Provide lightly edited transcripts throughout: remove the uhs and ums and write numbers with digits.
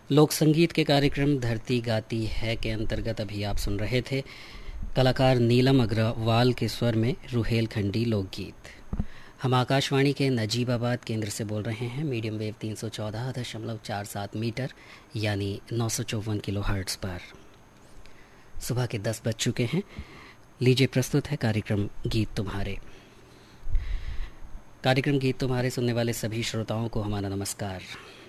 लोक संगीत के कार्यक्रम धरती गाती है के अंतर्गत अभी आप सुन रहे थे कलाकार नीलम अग्रवाल के स्वर में रुहेलखंडी लोकगीत। हम आकाशवाणी के नजीबाबाद केंद्र से बोल रहे हैं मीडियम वेव 314.47 मीटर यानी 954 किलो हर्ट्ज़ पर। सुबह के 10 बज चुके हैं। लीजिए प्रस्तुत है कार्यक्रम गीत तुम्हारे। कार्यक्रम गीत तुम्हारे सुनने वाले सभी श्रोताओं को हमारा नमस्कार।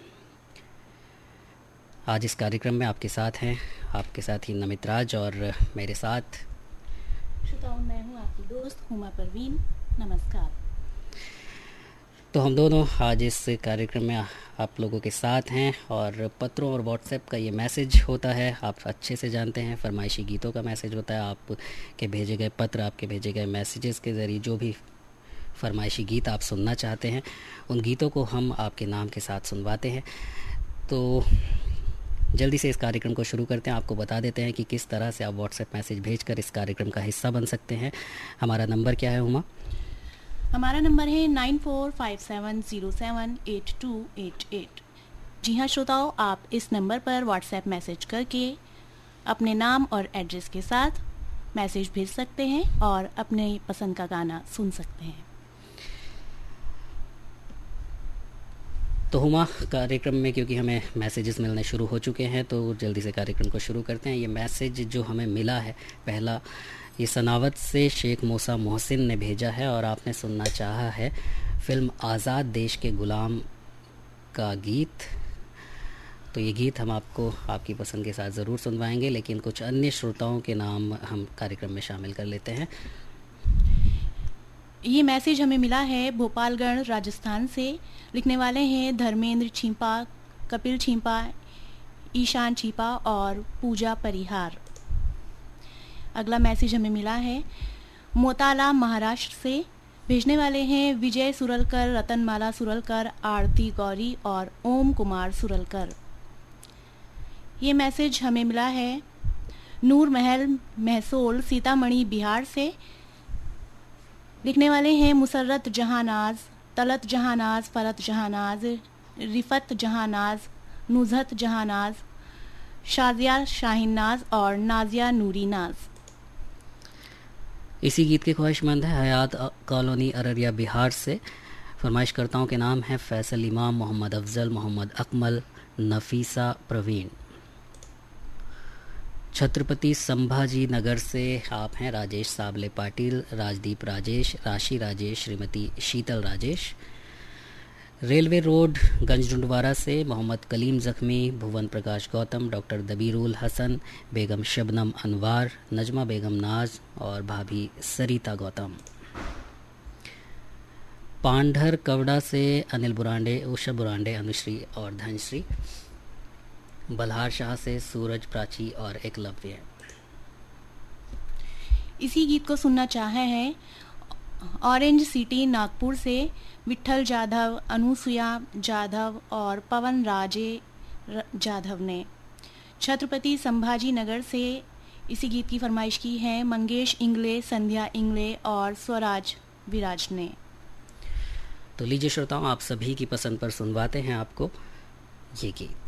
आज इस कार्यक्रम में आपके साथ हैं आपके साथ ही नमित राज और मेरे साथ श्रोताओं मैं हूँ आपकी दोस्त हुमा परवीन। नमस्कार। तो हम दोनों आज इस कार्यक्रम में आप लोगों के साथ हैं और पत्रों और व्हाट्सएप का ये मैसेज होता है, आप अच्छे से जानते हैं। फरमाइशी गीतों का मैसेज होता है, आपके भेजे गए पत्र, आपके भेजे गए मैसेजेस के ज़रिए जो भी फरमाइशी गीत आप सुनना चाहते हैं उन गीतों को हम आपके नाम के साथ सुनवाते हैं। तो जल्दी से इस कार्यक्रम को शुरू करते हैं। आपको बता देते हैं कि किस तरह से आप व्हाट्सएप मैसेज भेजकर इस कार्यक्रम का हिस्सा बन सकते हैं। हमारा नंबर क्या है हुमा? हमारा नंबर है 9457078288। जी हाँ श्रोताओं, आप इस नंबर पर व्हाट्सएप मैसेज करके अपने नाम और एड्रेस के साथ मैसेज भेज सकते हैं और अपने पसंद का गाना सुन सकते हैं। तो हुमा, कार्यक्रम में क्योंकि हमें मैसेजेस मिलने शुरू हो चुके हैं तो जल्दी से कार्यक्रम को शुरू करते हैं। ये मैसेज जो हमें मिला है पहला, ये सनावत से शेख मूसा मोहसिन ने भेजा है और आपने सुनना चाहा है फिल्म आज़ाद देश के गुलाम का गीत। तो ये गीत हम आपको आपकी पसंद के साथ ज़रूर सुनवाएंगे, लेकिन कुछ अन्य श्रोताओं के नाम हम कार्यक्रम में शामिल कर लेते हैं। ये मैसेज हमें मिला है भोपालगढ़ राजस्थान से। लिखने वाले हैं धर्मेंद्र छिंपा, कपिल छिंपा, ईशान छिंपा और पूजा परिहार। अगला मैसेज हमें मिला है मोताला महाराष्ट्र से। भेजने वाले हैं विजय सुरलकर, रतनमाला सुरलकर, आरती गौरी और ओम कुमार सुरलकर। ये मैसेज हमें मिला है नूर महल महसोल सीतामढ़ी बिहार से। लिखने वाले हैं मुसर्रत जहानाज, तलत जहानाज, फरत जहानाज, रिफत जहानाज, नुजहत जहानाज, शाजिया शाहीन नाज और नाजिया नूरी नाज। इसी गीत के ख्वाहिशमंद है हयात कॉलोनी अररिया बिहार से। फरमाइशकर्ताओं के नाम हैं फैसल इमाम, मोहम्मद अफजल, मोहम्मद अकमल, नफीसा प्रवीण। छत्रपति संभाजी नगर से आप हैं राजेश साबले पाटिल, राजदीप राजेश, राशि राजेश, श्रीमती शीतल राजेश। रेलवे रोड गंजडुंडवारा से मोहम्मद कलीम जख्मी, भुवन प्रकाश गौतम, डॉक्टर दबीरुल हसन, बेगम शबनम अनवार, नजमा बेगम नाज और भाभी सरिता गौतम। पांढर कवड़ा से अनिल बुरांडे, उषा बुरांडे, अनुश्री और धनश्री। बल्हार शाह से सूरज, प्राची और एकलव्य। इसी गीत को सुनना चाहे हैं ऑरेंज सिटी नागपुर से विठल जाधव, अनुसुया जाधव और पवन राजे जाधव ने। छत्रपति संभाजी नगर से इसी गीत की फरमाइश की है मंगेश इंगले, संध्या इंगले और स्वराज विराज ने। तो लीजिए श्रोताओं, आप सभी की पसंद पर सुनवाते हैं आपको ये गीत।